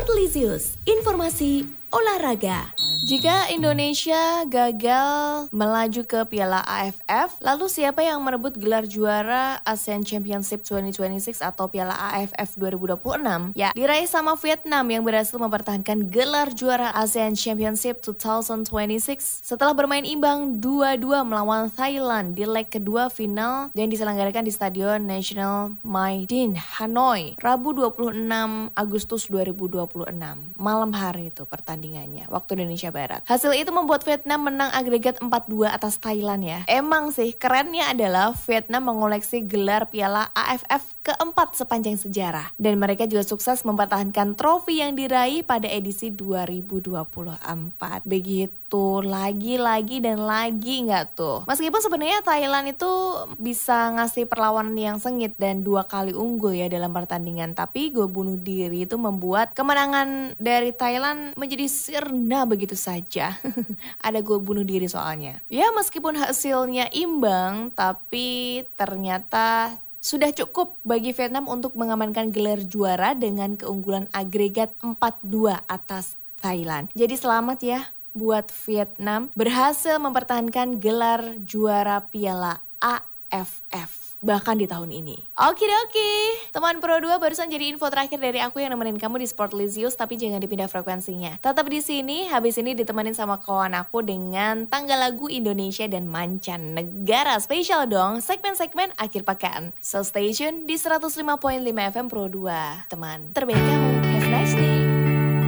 Sportlisius, informasi olahraga. Jika Indonesia gagal melaju ke Piala AFF, lalu siapa yang merebut gelar juara ASEAN Championship 2026 atau Piala AFF 2026? Ya, diraih sama Vietnam yang berhasil mempertahankan gelar juara ASEAN Championship 2026 setelah bermain imbang 2-2 melawan Thailand di leg kedua final yang diselenggarakan di Stadion National Mai Dinh, Hanoi, Rabu 26 Agustus 2026. Malam hari itu pertandingannya, waktu Indonesia Barat. Hasil itu membuat Vietnam menang agregat 4-2 atas Thailand ya. Emang sih, kerennya adalah Vietnam mengoleksi gelar Piala AFF keempat sepanjang sejarah. Dan mereka juga sukses mempertahankan trofi yang diraih pada edisi 2024. Begitu, lagi dan lagi nggak tuh. Meskipun sebenarnya Thailand itu bisa ngasih perlawanan yang sengit dan 2 kali unggul ya dalam pertandingan. Tapi gol bunuh diri itu membuat kemenangan dari Thailand menjadi sirna begitu saja. Ada gol bunuh diri soalnya. Ya meskipun hasilnya imbang, tapi ternyata sudah cukup bagi Vietnam untuk mengamankan gelar juara dengan keunggulan agregat 4-2 atas Thailand. Jadi selamat ya buat Vietnam berhasil mempertahankan gelar juara Piala AFF. Bahkan di tahun ini. Oke, teman Pro 2 barusan jadi info terakhir dari aku yang nemenin kamu di Sportlisius, tapi jangan dipindah frekuensinya. Tetap di sini, habis ini ditemenin sama kawan aku dengan tanggal lagu Indonesia dan mancanegara. Spesial dong, segmen-segmen akhir pekan. So stay tune di 105.5 FM Pro 2. Teman terbaik kamu, have a nice day.